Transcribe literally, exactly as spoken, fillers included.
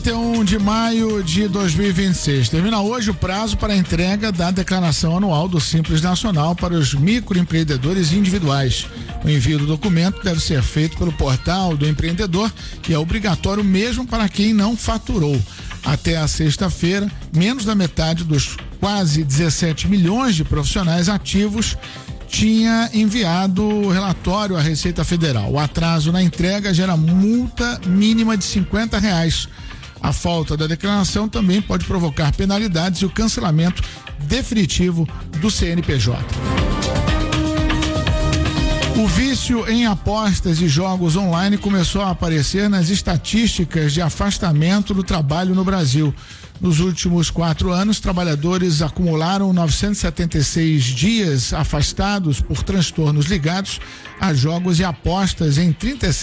trinta e um de maio de dois mil e vinte e seis. Termina hoje o prazo para a entrega da declaração anual do Simples Nacional para os microempreendedores individuais. O envio do documento deve ser feito pelo portal do empreendedor e é obrigatório mesmo para quem não faturou. Até a sexta-feira, menos da metade dos quase dezessete milhões de profissionais ativos tinha enviado o relatório à Receita Federal. O atraso na entrega gera multa mínima de cinquenta reais. A falta da declaração também pode provocar penalidades e o cancelamento definitivo do C N P J. O vício em apostas e jogos online começou a aparecer nas estatísticas de afastamento do trabalho no Brasil. Nos últimos quatro anos, trabalhadores acumularam novecentos e setenta e seis dias afastados por transtornos ligados a jogos e apostas em trinta e seis